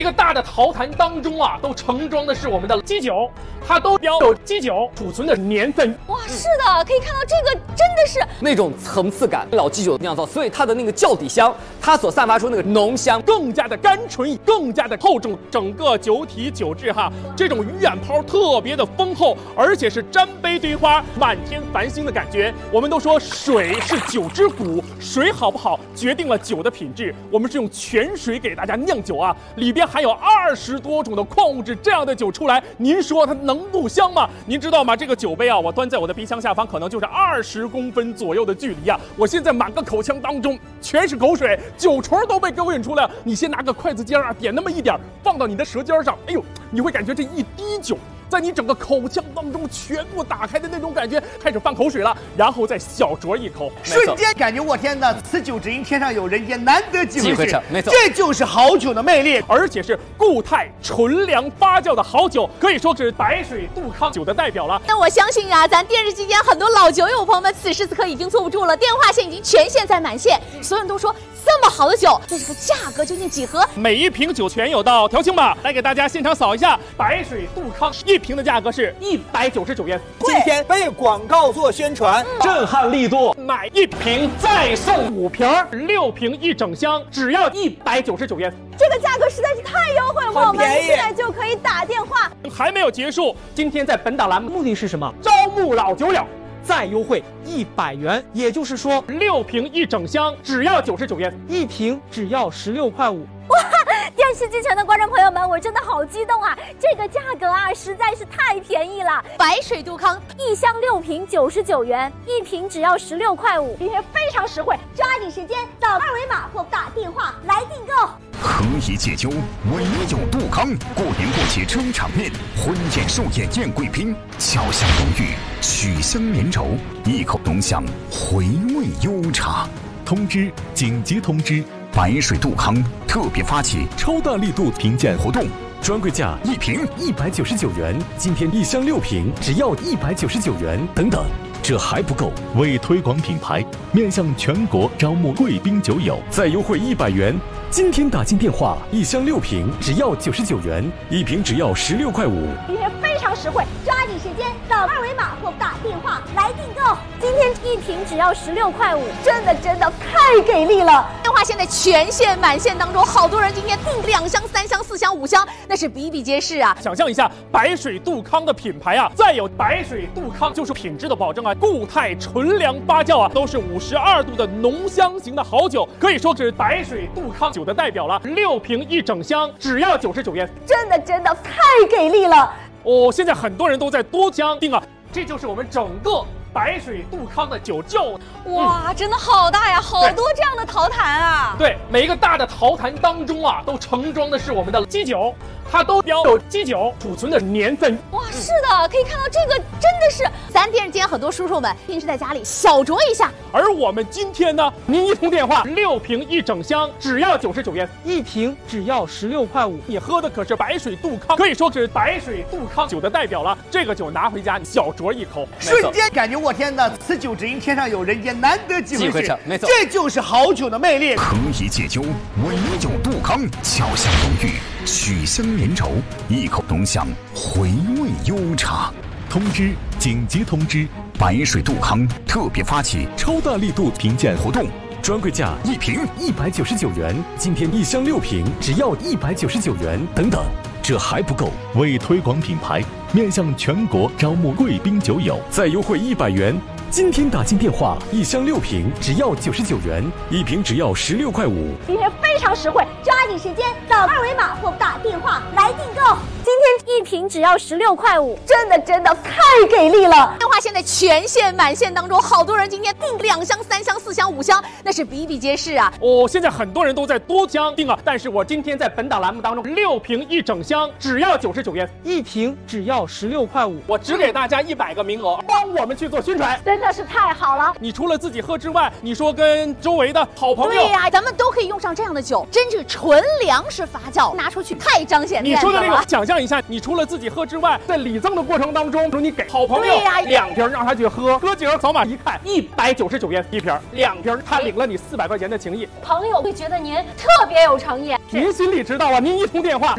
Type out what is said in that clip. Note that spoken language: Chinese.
一个大的陶坛当中啊，都盛装的是我们的基酒，它都标有基酒储存的年份。 哇，是的，可以看到这个真的是那种层次感，老基酒酿造，所以它的那个窖底香，它所散发出那个浓香更加的甘醇，更加的厚重。整个酒体酒质哈，这种鱼眼泡特别的丰厚，而且是沾杯堆花，满天繁星的感觉。我们都说水是酒之骨，水好不好决定了酒的品质。我们是用泉水给大家酿酒啊，里边含有20多种的矿物质，这样的酒出来，您说它能不香吗？您知道吗？这个酒杯啊，我端在我的鼻腔下方，可能就是20公分左右的距离啊。我现在满个口腔当中全是口水，酒唇都被勾引出来了。你先拿个筷子尖啊，点那么一点，放到你的舌尖上，哎呦，你会感觉这一滴酒在你整个口腔当中全部打开的那种感觉，开始放口水了，然后再小酌一口， 瞬间感觉我天哪，此酒只因天上有人间，难得几回事。 没错， 这就是好酒的魅力， 而且是固态纯粮发酵的好酒，可以说是白水杜康酒的代表了。 那我相信啊，咱电视机前很多老酒友朋友们，此时此刻已经坐不住了，电话线已经全线在满线，所有人都说这么好的酒，这个价格究竟几何？ 每一瓶酒全有到调清吧，来给大家现场扫一下，白水杜康一瓶的价格是199元。 今天为广告做宣传，震撼力度， 买1瓶再送5瓶，6瓶一整箱，只要199元。 这个价格实在是太优惠了，朋友们， 便宜现在就可以打电话。 还没有结束，今天在本档栏目目的是什么？ 招募老酒友。 再优惠100元，也就是说 6瓶一整箱只要99元， 一瓶只要16块5。 哇！电视机前的观众朋友们，我真的好激动啊！这个价格啊，实在是太便宜了。白水杜康1箱6瓶99元，一瓶只要16块5，并且非常实惠，抓紧时间扫2维码或打电话来订购。 何以解忧，唯有杜康。过年过节撑场面，婚宴寿宴宴贵宾，巧香浓郁，曲香绵柔，一口浓香，回味悠长。 通知！紧急通知！ 白水杜康特别发起超大力度评鉴活动，专柜价 1瓶 199元，今天1箱6瓶只要199元。等等，这还不够！为推广品牌，面向全国招募贵宾酒友，再优惠100元。今天打进电话，1箱6瓶只要99元，一瓶只要16块5， 并且非常实惠，抓紧时间扫2维码或打电话来订购。今天一瓶只要16块5，真的太给力了！电话现在全线满线当中，好多人今天订2箱、3箱、4箱、5箱，那是比比皆是啊！ 想象一下，白水杜康的品牌啊，再有白水杜康就是品质的保证啊，固态纯粮发酵啊，都是52度的浓香型的好酒，可以说是白水杜康酒的代表了。6瓶一整箱只要99元， 真的太给力了！ 哦，现在很多人都在多箱订啊，这就是我们整个白水杜康的酒窖。 哇，真的好大呀，好多这样的陶坛啊！ 对，每一个大的陶坛当中啊，都盛装的是我们的基酒，它都标有基酒储存的年份。 哇，是的，可以看到这个真的是，咱电视机前很多叔叔们平时在家里小酌一下。 而我们今天呢，您一通电话，6瓶一整箱只要99元， 一瓶只要16块5。 你喝的可是白水杜康，可以说是白水杜康酒的代表了。这个酒拿回家，你小酌一口， 瞬间感觉我天哪，此酒只因天上有人间，难得几回事。 没错， 这就是好酒的魅力。 何以解忧，唯有杜康。巧香浓郁，曲香绵柔，一口浓香，回味悠长。 通知！紧急通知！ 白水杜康特别发起超大力度评鉴活动， 专柜价 1瓶 199元，今天1箱6瓶只要199元。等等，这还不够！为推广品牌，面向全国招募贵宾酒友，再优惠100元。今天打进电话，1箱6瓶只要99元，一瓶只要16块5， 并且非常实惠，抓紧时间扫2维码或打电话来订购。今天一瓶只要16块5，真的太给力了！电话现在全线满线当中，好多人今天订2箱、3箱、4箱、5箱，那是比比皆是啊！ 哦，现在很多人都在多箱订啊，但是我今天在本档栏目当中，6瓶一整箱只要99元， 一瓶只要16块5， 我只给大家100个名额，帮我们去做宣传， 真的是太好了！ 你除了自己喝之外，你说跟周围的好朋友， 对呀，咱们都可以用上这样的酒，真是纯粮食发酵，拿出去太彰显面子了。 你说的这个，想象一下，你除了自己喝之外，在礼赠的过程当中，你给好朋友2瓶让他去喝，喝几瓶扫码一看199元一瓶，2瓶他领了你400块钱的情谊， 朋友会觉得您特别有诚意。 您心里知道啊，您一通电话